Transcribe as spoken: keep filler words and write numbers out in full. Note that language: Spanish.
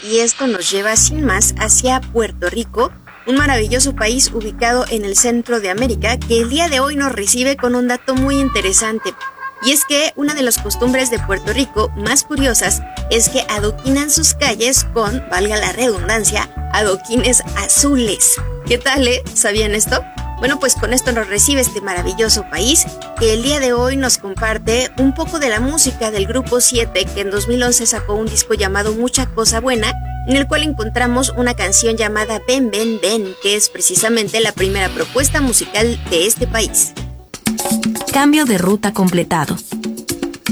y esto nos lleva sin más hacia Puerto Rico, un maravilloso país ubicado en el centro de América que el día de hoy nos recibe con un dato muy interesante. Y es que una de las costumbres de Puerto Rico más curiosas es que adoquinan sus calles con, valga la redundancia, adoquines azules. ¿Qué tal, eh? ¿Sabían esto? Bueno, pues con esto nos recibe este maravilloso país que el día de hoy nos comparte un poco de la música del Grupo siete, que en dos mil once sacó un disco llamado Mucha Cosa Buena, en el cual encontramos una canción llamada Ven, Ven, Ven, que es precisamente la primera propuesta musical de este país. Cambio de ruta completado.